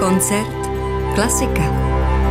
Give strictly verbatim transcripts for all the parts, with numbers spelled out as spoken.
Koncert Klasika.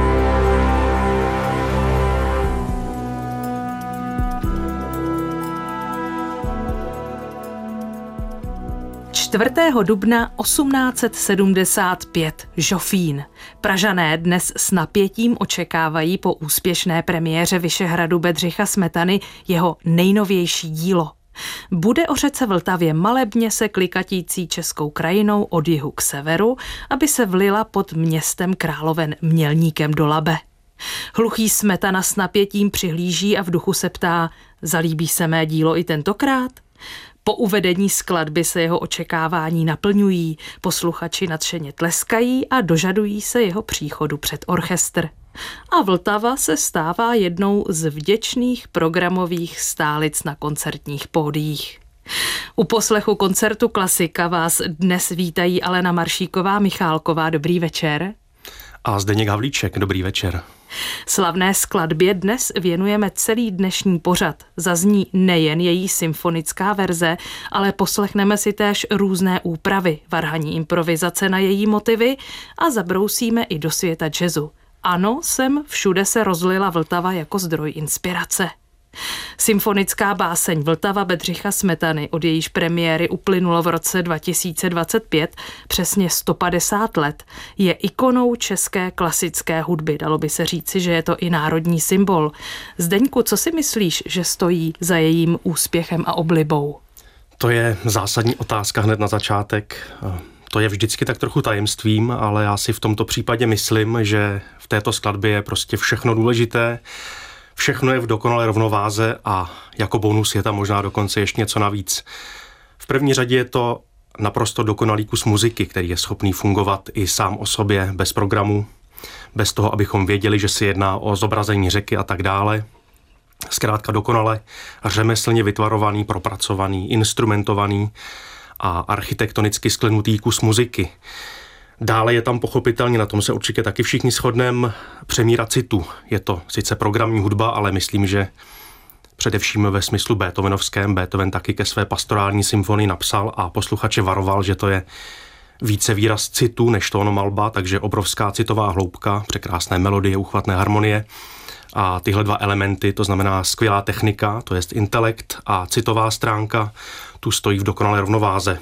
čtvrtého dubna osmnáct set sedmdesát pět, Žofín. Pražané dnes s napětím očekávají po úspěšné premiéře Vyšehradu Bedřicha Smetany jeho nejnovější dílo. Bude o řece Vltavě malebně se klikatící českou krajinou od jihu k severu, aby se vlila pod městem Královen Mělníkem do Labe. Hluchý Smetana s napětím přihlíží a v duchu se ptá, zalíbí se mé dílo i tentokrát? Po uvedení skladby se jeho očekávání naplňují, posluchači nadšeně tleskají a dožadují se jeho příchodu před orchestr. A Vltava se stává jednou z vděčných programových stálic na koncertních pódiích. U poslechu koncertu Klasika vás dnes vítají Alena Maršíková Michálková. Dobrý večer. A Zdeněk Havlíček. Dobrý večer. Slavné skladbě dnes věnujeme celý dnešní pořad. Zazní nejen její symfonická verze, ale poslechneme si též různé úpravy, varhanní improvizace na její motivy a zabrousíme i do světa jazzu. Ano, sem všude se rozlila Vltava jako zdroj inspirace. Symfonická báseň Vltava Bedřicha Smetany, od jejíž premiéry uplynulo v roce dva tisíce dvacet pět přesně sto padesát let, je ikonou české klasické hudby. Dalo by se říci, že je to i národní symbol. Zdeňku, co si myslíš, že stojí za jejím úspěchem a oblibou? To je zásadní otázka hned na začátek. To je vždycky tak trochu tajemstvím, ale já si v tomto případě myslím, že v této skladbě je prostě všechno důležité. Všechno je v dokonalé rovnováze a jako bonus je tam možná dokonce ještě něco navíc. V první řadě je to naprosto dokonalý kus muziky, který je schopný fungovat i sám o sobě, bez programu, bez toho, abychom věděli, že se jedná o zobrazení řeky a tak dále. Zkrátka dokonale řemeslně vytvarovaný, propracovaný, instrumentovaný a architektonicky sklenutý kus muziky. Dále je tam pochopitelně, na tom se určitě taky všichni shodneme, přemíra citu. Je to sice programní hudba, ale myslím, že především ve smyslu beethovenovském. Beethoven taky ke své pastorální symfonii napsal a posluchače varoval, že to je více výraz citu než tónomalba, takže obrovská citová hloubka, překrásné melodie, uchvatné harmonie. A tyhle dva elementy, to znamená skvělá technika, to jest intelekt a citová stránka, tu stojí v dokonalé rovnováze.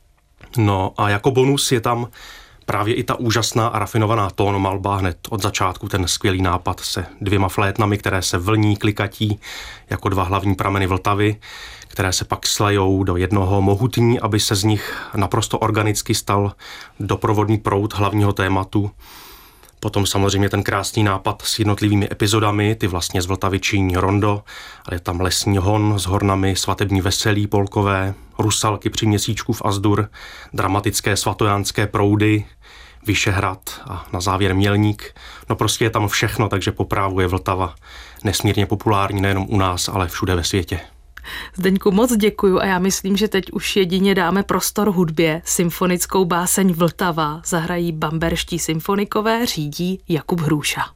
No a jako bonus je tam právě i ta úžasná a rafinovaná tónomalba, hned od začátku ten skvělý nápad se dvěma flétnami, které se vlní, klikatí jako dva hlavní prameny Vltavy, které se pak slejou do jednoho mohutní, aby se z nich naprosto organicky stal doprovodný proud hlavního tématu. Potom samozřejmě ten krásný nápad s jednotlivými epizodami, ty vlastně z Vltavy činí rondo, ale je tam lesní hon s hornami, svatební veselí polkové, rusalky při měsíčku v Azdur, dramatické svatojánské proudy, Vyšehrad a na závěr Mělník. No prostě je tam všechno, takže po právu je Vltava nesmírně populární nejenom u nás, ale všude ve světě. Zdeňku, moc děkuju a já myslím, že teď už jedině dáme prostor hudbě. Symfonickou báseň Vltava zahrají bamberští symfonikové, řídí Jakub Hrůša.